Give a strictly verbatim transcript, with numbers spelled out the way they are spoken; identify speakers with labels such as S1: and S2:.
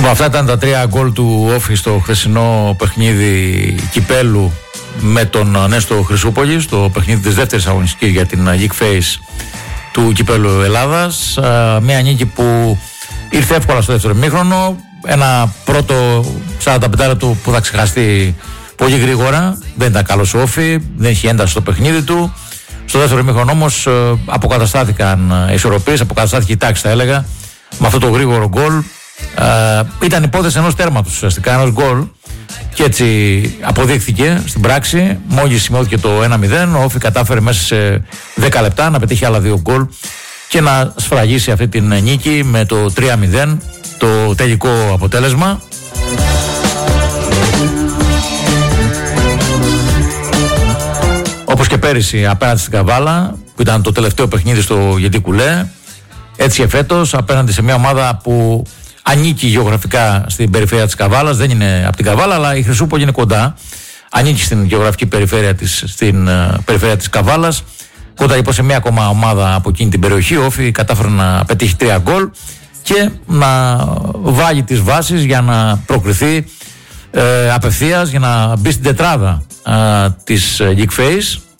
S1: Λοιπόν, αυτά ήταν τα τρία γκολ του Όφη στο χθεσινό παιχνίδι κυπέλου με τον Νέστο Χρυσούπολη, στο παιχνίδι της δεύτερης αγωνιστικής για την Geek Face του κυπέλου Ελλάδας. Μια νίκη που ήρθε εύκολα στο δεύτερο ημίχρονο. Ένα πρώτο σαράντα πέντε λεπτό που θα ξεχαστεί πολύ γρήγορα. Δεν ήταν καλός ο Όφη, δεν είχε ένταση στο παιχνίδι του. Στο δεύτερο ημίχρονο όμως αποκαταστάθηκαν ισορροπίες, αποκαταστάθηκε η τάξη, θα έλεγα, με αυτό το γρήγορο γκολ. Uh, ήταν υπόθεση ενός τέρματος, ουσιαστικά ενός γκολ, και έτσι αποδείχθηκε στην πράξη. Μόλις σημειώθηκε το ένα μηδέν, ο Όφη κατάφερε μέσα σε δέκα λεπτά να πετύχει άλλα δύο γκολ και να σφραγίσει αυτή την νίκη με το τρία μηδέν, το τελικό αποτέλεσμα. Όπως και πέρυσι απέναντι στην Καβάλα, που ήταν το τελευταίο παιχνίδι στο Γεντή Κουλέ, έτσι και φέτος απέναντι σε μια ομάδα που ανήκει γεωγραφικά στην περιφέρεια της Καβάλας, δεν είναι από την Καβάλα, αλλά η Χρυσούπολη είναι κοντά. Ανήκει στην γεωγραφική περιφέρεια της, στην uh, περιφέρεια της Καβάλας. Κοντά λοιπόν σε μια ακόμα ομάδα από εκείνη την περιοχή, ο Όφη κατάφερε να πετύχει τρία γκολ και να βάλει τις βάσεις για να προκριθεί ε, απευθείας, για να μπει στην τετράδα ε, της Geek Face.